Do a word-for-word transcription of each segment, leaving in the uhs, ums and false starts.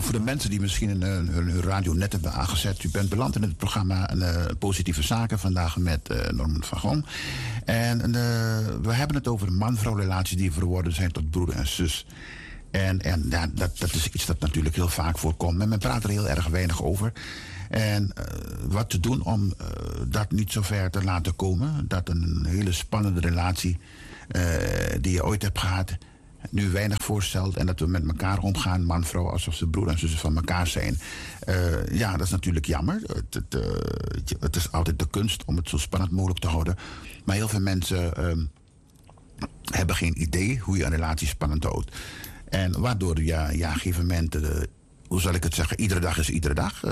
voor de mensen die misschien hun, hun, hun radio net hebben aangezet. U bent beland in het programma uh, Positieve Zaken vandaag met uh, Norman van Gom. En uh, we hebben het over man-vrouw relaties die verworden zijn tot broer en zus. En, en ja, dat, dat is iets dat natuurlijk heel vaak voorkomt. En men praat er heel erg weinig over. En uh, wat te doen om uh, dat niet zo ver te laten komen. Dat een hele spannende relatie uh, die je ooit hebt gehad nu weinig voorstelt. En dat we met elkaar omgaan, man, vrouw, alsof ze broer en zussen van elkaar zijn. Uh, ja, dat is natuurlijk jammer. Het, het, uh, het is altijd de kunst om het zo spannend mogelijk te houden. Maar heel veel mensen uh, hebben geen idee hoe je een relatie spannend houdt. En waardoor je ja, ja, op een gegeven moment, uh, hoe zal ik het zeggen, iedere dag is iedere dag. Uh,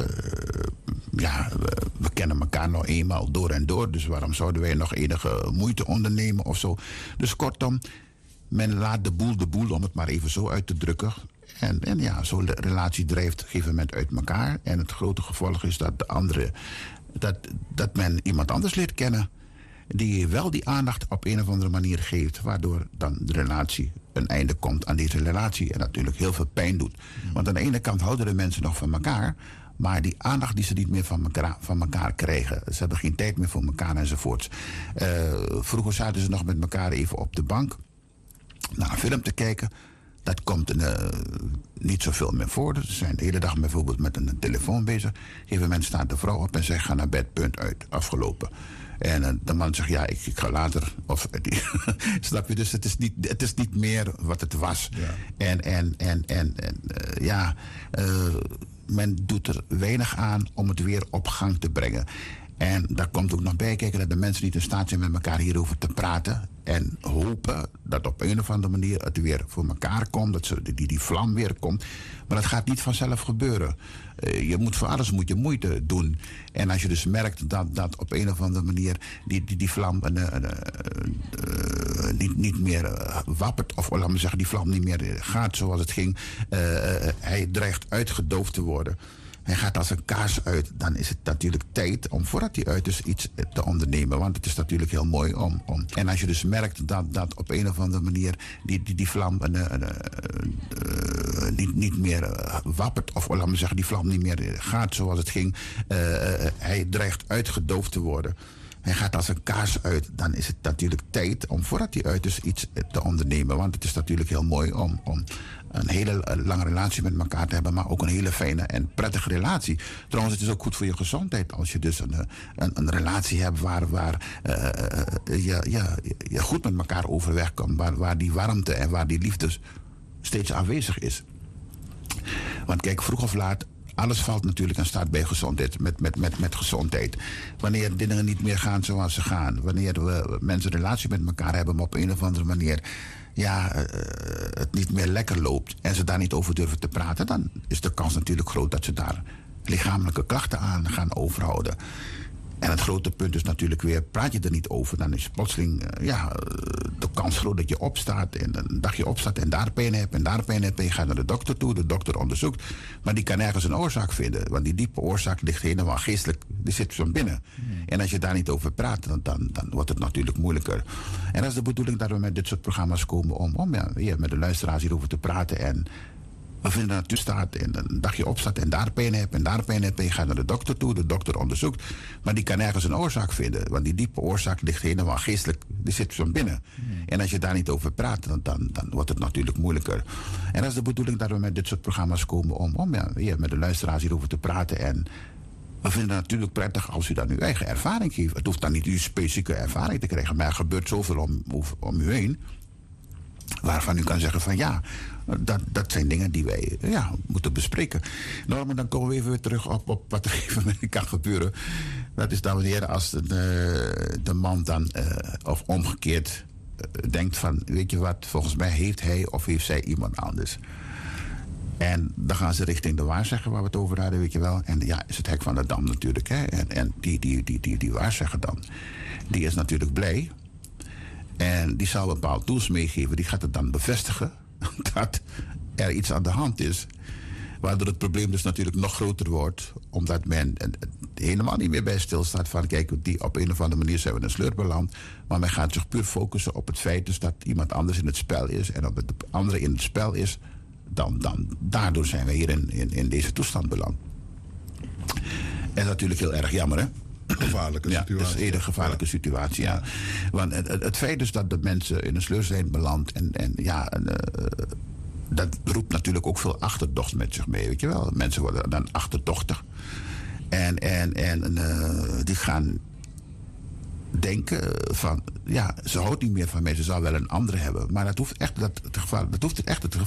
ja, we, we kennen elkaar nou eenmaal door en door. Dus waarom zouden wij nog enige moeite ondernemen of zo? Dus kortom, men laat de boel de boel, om het maar even zo uit te drukken. En, en ja, zo'n relatie drijft op een gegeven moment uit elkaar. En het grote gevolg is dat de andere, dat, dat men iemand anders leert kennen die wel die aandacht op een of andere manier geeft, waardoor dan de relatie een einde komt aan deze relatie en natuurlijk heel veel pijn doet. Mm. Want aan de ene kant houden de mensen nog van elkaar, maar die aandacht die ze niet meer van elkaar, van elkaar krijgen. Ze hebben geen tijd meer voor elkaar enzovoorts. Uh, vroeger zaten ze nog met elkaar even op de bank naar een film te kijken. Dat komt uh, niet zoveel meer voor. Ze zijn de hele dag bijvoorbeeld met een telefoon bezig. Op een gegeven moment staat de vrouw op en zegt: ga naar bed, punt, uit, afgelopen. En uh, de man zegt: ja, ik, ik ga later. Of, die, snap je? Dus het is niet, het is niet meer wat het was. Ja. En, en, en, en, en uh, ja, uh, men doet er weinig aan om het weer op gang te brengen. En daar komt ook nog bij kijken dat de mensen niet in staat zijn met elkaar hierover te praten. En hopen dat op een of andere manier het weer voor elkaar komt. Dat ze, die, die vlam weer komt. Maar dat gaat niet vanzelf gebeuren. Uh, je moet voor alles moet je moeite doen. En als je dus merkt dat, dat op een of andere manier die, die, die vlam uh, uh, uh, niet, niet meer uh, wappert. Of laat me zeggen, die vlam niet meer gaat zoals het ging. Uh, uh, hij dreigt uitgedoofd te worden. Hij gaat als een kaars uit, dan is het natuurlijk tijd om voordat hij uit is iets te ondernemen. Want het is natuurlijk heel mooi om. om. En als je dus merkt dat, dat op een of andere manier die, die, die vlam uh, uh, uh, niet, niet meer uh, wappert. Of laat me zeggen, die vlam niet meer gaat zoals het ging. Uh, uh, hij dreigt uitgedoofd te worden. Hij gaat als een kaars uit, dan is het natuurlijk tijd om voordat hij uit is iets te ondernemen. Want het is natuurlijk heel mooi om, om een hele lange relatie met elkaar te hebben, maar ook een hele fijne en prettige relatie. Trouwens, het is ook goed voor je gezondheid als je dus een, een, een relatie hebt waar, waar uh, je, je, je goed met elkaar overweg kan, waar, waar die warmte en waar die liefde steeds aanwezig is. Want kijk, vroeg of laat, alles valt natuurlijk en staat bij gezondheid, met, met, met, met gezondheid. Wanneer dingen niet meer gaan zoals ze gaan, wanneer we mensen een relatie met elkaar hebben, maar op een of andere manier ja, uh, het niet meer lekker loopt en ze daar niet over durven te praten, dan is de kans natuurlijk groot dat ze daar lichamelijke klachten aan gaan overhouden. En het grote punt is natuurlijk weer, praat je er niet over, dan is plotseling uh, ja, de kans groot dat je opstaat en een dagje opstaat en daar pijn hebt en daar pijn hebt en je gaat naar de dokter toe, de dokter onderzoekt, maar die kan ergens een oorzaak vinden, want die diepe oorzaak ligt helemaal geestelijk, die zit van binnen. Mm. En als je daar niet over praat, dan, dan, dan wordt het natuurlijk moeilijker. En dat is de bedoeling dat we met dit soort programma's komen om, om ja, ja, met de luisteraars hierover te praten en we vinden dat u staat en een dagje opstaat en daar pijn hebt en daar pijn hebt en je gaat naar de dokter toe, de dokter onderzoekt, maar die kan ergens een oorzaak vinden, want die diepe oorzaak ligt helemaal geestelijk, die zit van binnen. Mm. En als je daar niet over praat, dan, dan, dan wordt het natuurlijk moeilijker. En dat is de bedoeling dat we met dit soort programma's komen om, om ja, ja, met de luisteraars hierover te praten en we vinden het natuurlijk prettig als u dan uw eigen ervaring geeft. Het hoeft dan niet uw specifieke ervaring te krijgen, maar er gebeurt zoveel om, om u heen waarvan u kan zeggen van ja, dat, dat zijn dingen die wij ja, moeten bespreken. Norman, dan komen we even weer terug op, op wat er even kan gebeuren. Dat is, dames en heren, als de, de man dan, uh, of omgekeerd, uh, denkt van, weet je wat, volgens mij heeft hij of heeft zij iemand anders. En dan gaan ze richting de waarzegger waar we het over hadden, weet je wel. En ja, is het hek van de dam natuurlijk. Hè? En, en die, die, die, die, die waarzegger dan, die is natuurlijk blij. En die zal bepaalde tools meegeven. Die gaat het dan bevestigen dat er iets aan de hand is. Waardoor het probleem dus natuurlijk nog groter wordt. Omdat men helemaal niet meer bij stilstaat van, kijk, die op een of andere manier zijn we in een sleur beland. Maar men gaat zich puur focussen op het feit dus dat iemand anders in het spel is. En op het andere in het spel is dan, dan, daardoor zijn we hier in, in, in deze toestand beland. En natuurlijk heel erg jammer, hè? Gevaarlijke situatie. Ja, het is een hele gevaarlijke ja. situatie, ja. Want het, het, het feit dus dat de mensen in een sleur zijn beland... en, en ja, en, uh, dat roept natuurlijk ook veel achterdocht met zich mee, weet je wel. Mensen worden dan achterdochtig. En, en, en uh, die gaan denken van... ja, ze houdt niet meer van mij, ze zou wel een andere hebben. Maar dat hoeft echt, dat, het gevaar, dat hoeft echt het gevaar